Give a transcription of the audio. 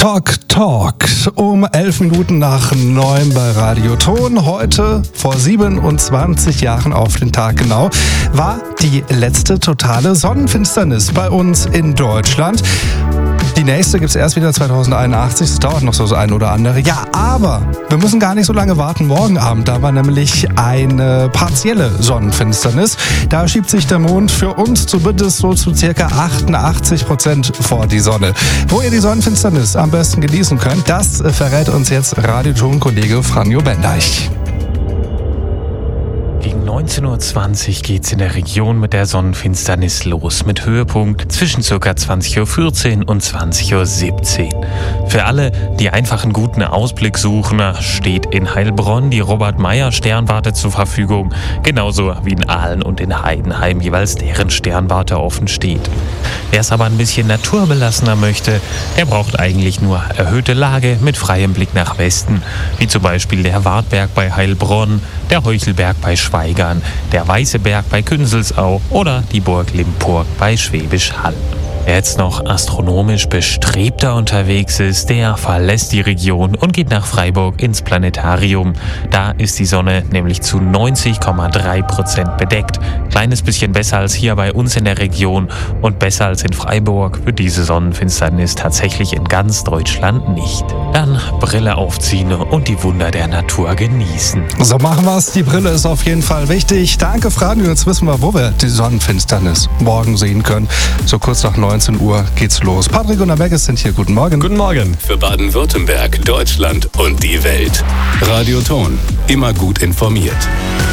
Talk. Um 11 Minuten nach 9 bei Radio Ton. Heute, vor 27 Jahren auf den Tag genau, war die letzte totale Sonnenfinsternis bei uns in Deutschland. Die nächste gibt's erst wieder 2081, das dauert noch so ein oder andere. Ja, aber wir müssen gar nicht so lange warten. Morgen Abend, da war nämlich eine partielle Sonnenfinsternis. Da schiebt sich der Mond für uns zumindest so zu circa 88% vor die Sonne. Wo ihr die Sonnenfinsternis am besten genießen könnt, das verrät uns jetzt Radioton-Kollege Franjo Bendeich. Gegen 19.20 Uhr geht's in der Region mit der Sonnenfinsternis los, mit Höhepunkt zwischen ca. 20.14 Uhr und 20.17 Uhr. Für alle, die einfach einen guten Ausblick suchen, steht in Heilbronn die Robert-Meyer-Sternwarte zur Verfügung, genauso wie in Aalen und in Heidenheim jeweils deren Sternwarte offen steht. Wer es aber ein bisschen naturbelassener möchte, der braucht eigentlich nur erhöhte Lage mit freiem Blick nach Westen, wie zum Beispiel der Wartberg bei Heilbronn, der Heuchelberg bei Schweigern, der Weiße Berg bei Künzelsau oder die Burg Limpurg bei Schwäbisch Hall. Wer jetzt noch astronomisch bestrebter unterwegs ist, der verlässt die Region und geht nach Freiburg ins Planetarium. Da ist die Sonne nämlich zu 90,3% bedeckt. Kleines bisschen besser als hier bei uns in der Region und besser als in Freiburg wird diese Sonnenfinsternis tatsächlich in ganz Deutschland nicht. Dann Brille aufziehen und die Wunder der Natur genießen. So machen wir's. Die Brille ist auf jeden Fall wichtig. Danke, Franjo. Jetzt wissen wir, wo wir die Sonnenfinsternis morgen sehen können. So kurz nach 19 Uhr geht's los. Patrick und Abeges sind hier. Guten Morgen. Guten Morgen. Für Baden-Württemberg, Deutschland und die Welt. Radio Ton. Immer gut informiert.